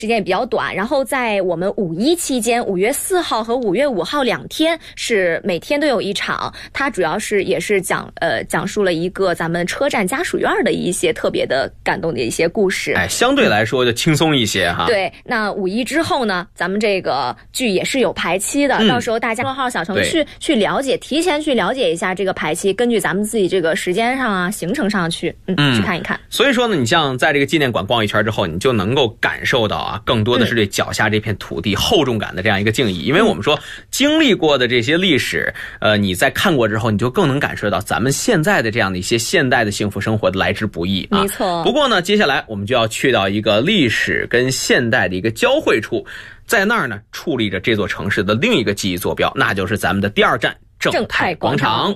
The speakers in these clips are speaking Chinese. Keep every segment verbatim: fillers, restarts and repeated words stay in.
时间也比较短，然后在我们五一期间，五月四号和五月五号两天是每天都有一场，它主要是也是讲呃讲述了一个咱们车站家属院的一些特别的感动的一些故事。 哎，相对来说就轻松一些哈。 对，那五一之后呢，咱们这个剧也是有排期的，嗯、到时候大家公号小程序去了解，提前去了解一下这个排期，根据咱们自己这个时间上啊、行程上去，嗯，嗯去看一看。 所以说呢，你像在这个纪念馆逛一圈之后，你就能够感受到啊。更多的是对脚下这片土地厚重感的这样一个敬意，因为我们说经历过的这些历史，呃，你在看过之后，你就更能感受到咱们现在的这样的一些现代的幸福生活的来之不易啊。 没错。不过呢，接下来我们就要去到一个历史跟现代的一个交汇处，在那儿呢，矗立着这座城市的另一个记忆坐标，那就是咱们的第二站正太广场。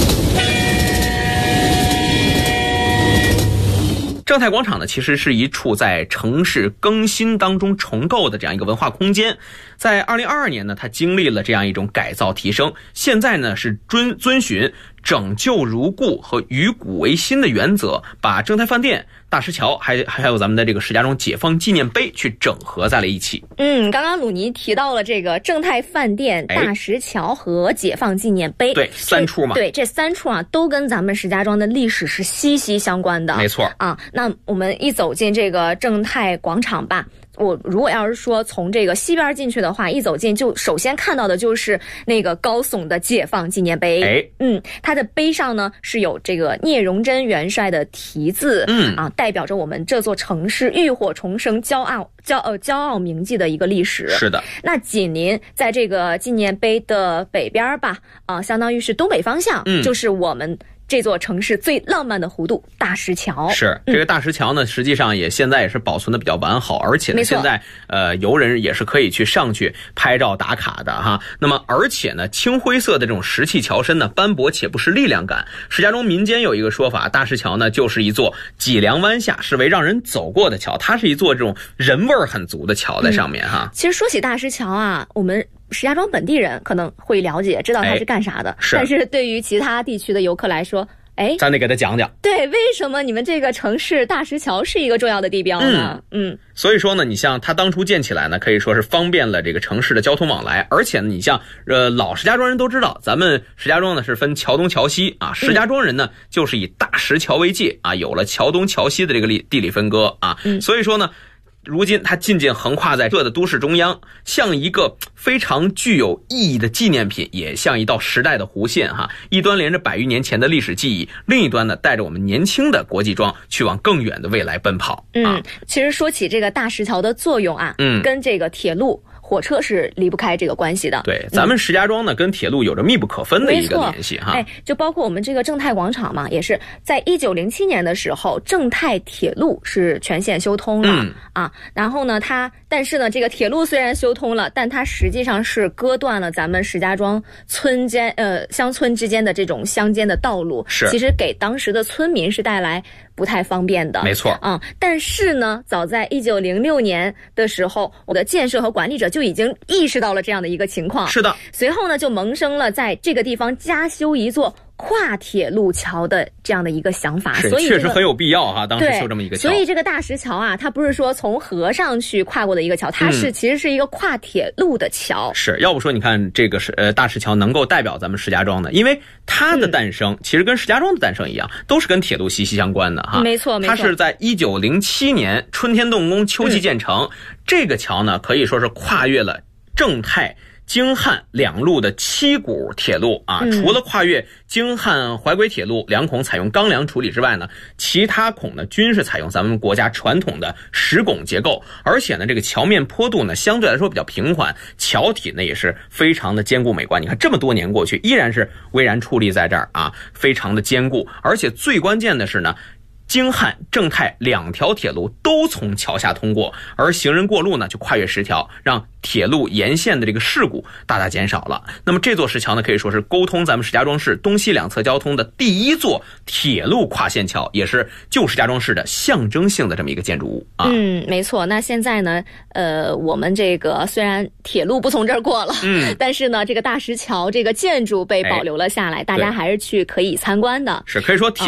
正太广场呢，其实是一处在城市更新当中重构的这样一个文化空间。在二零二二年呢，它经历了这样一种改造提升，现在呢是遵遵循拯救如故和与古为新的原则，把正太饭店、大石桥还还有咱们的这个石家庄解放纪念碑去整合在了一起。 嗯，刚刚鲁尼提到了这个正太饭店、大石桥和解放纪念碑， 对，三处嘛。 对，这三处啊都跟咱们石家庄的历史是息息相关的。 没错啊，那我们一走进这个正太广场吧。我如果要是说从这个西边进去的话，一走进就首先看到的就是那个高耸的解放纪念碑。 哎， 嗯，它的碑上呢是有这个聂荣臻元帅的题字， 嗯啊，代表着我们这座城市浴火重生、骄傲、骄呃骄傲铭记的一个历史。 是的。 那紧邻在这个纪念碑的北边吧，啊，相当于是东北方向， 嗯， 就是我们这座城市最浪漫的弧度大石桥。 是这个大石桥呢，实际上也现在也是保存的比较完好，而且呢，现在呃游人也是可以去上去拍照打卡的哈。那么而且呢，青灰色的这种石砌桥身呢，斑驳且不失力量感。石家庄民间有一个说法，大石桥呢就是一座脊梁弯下，是为让人走过的桥，它是一座这种人味儿很足的桥在上面哈。 嗯、其实说起大石桥啊，我们石家庄本地人可能会了解，知道它是干啥的， 哎、是但是对于其他地区的游客来说，哎， 咱得给他讲讲， 对，为什么你们这个城市大石桥是一个重要的地标呢？嗯，嗯所以说呢，你像它当初建起来呢，可以说是方便了这个城市的交通往来，而且呢，你像呃老石家庄人都知道，咱们石家庄呢是分桥东桥西啊，石家庄人呢、嗯、就是以大石桥为界啊，有了桥东桥西的这个地理分割啊， 嗯、 所以说呢。如今它渐渐横跨在这的都市中央，像一个非常具有意义的纪念品，也像一道时代的弧线哈。一端连着百余年前的历史记忆，另一端呢带着我们年轻的国际庄去往更远的未来奔跑。 嗯，啊、其实说起这个大石桥的作用啊， 嗯， 跟这个铁路、火车是离不开这个关系的。 对，咱们石家庄呢、嗯、跟铁路有着密不可分的一个联系哈。 哎，就包括我们这个正太广场嘛，也是在一九零七年的时候，正太铁路是全线修通了、 嗯、 啊。然后呢，它但是呢，这个铁路虽然修通了，但它实际上是割断了咱们石家庄村间呃乡村之间的这种乡间的道路， 是其实给当时的村民是带来不太方便的。 没错啊、嗯，但是呢，早在一九零六年的时候，我的建设和管理者就已经意识到了这样的一个情况。 是的， 随后呢，就萌生了在这个地方加修一座跨铁路桥的这样的一个想法， 是所以、这个、 确实很有必要哈。当时修这么一个桥， 所以这个大石桥啊，它不是说从河上去跨过的一个桥，它是、嗯、其实是一个跨铁路的桥。 是要不说你看这个是呃大石桥能够代表咱们石家庄的，因为它的诞生、嗯、其实跟石家庄的诞生一样，都是跟铁路息息相关的哈。 没错，没错。 它是在一九零七年春天动工，秋季建成、嗯。这个桥呢，可以说是跨越了正太、京汉两路的七股铁路啊，除了跨越京汉淮轨铁路两孔采用钢梁处理之外呢，其他孔呢均是采用咱们国家传统的石拱结构，而且呢这个桥面坡度呢相对来说比较平缓，桥体呢也是非常的坚固美观。你看这么多年过去，依然是巍然矗立在这儿啊，非常的坚固。而且最关键的是呢，京汉、正太两条铁路都从桥下通过，而行人过路呢就跨越石桥，让铁路沿线的这个事故大大减少了。那么这座石桥呢，可以说是沟通咱们石家庄市东西两侧交通的第一座铁路跨线桥，也是旧石家庄市的象征性的这么一个建筑物啊。 嗯，没错。那现在呢，呃，我们这个虽然铁路不从这儿过了， 嗯， 但是呢，这个大石桥这个建筑被保留了下来，哎、大家还是去可以参观的。 是可以说。